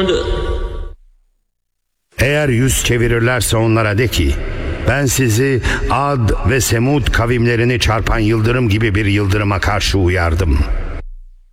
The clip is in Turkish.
döndü. Eğer yüz çevirirlerse onlara de ki, ben sizi Ad ve Semud kavimlerini çarpan yıldırım gibi bir yıldırıma karşı uyardım.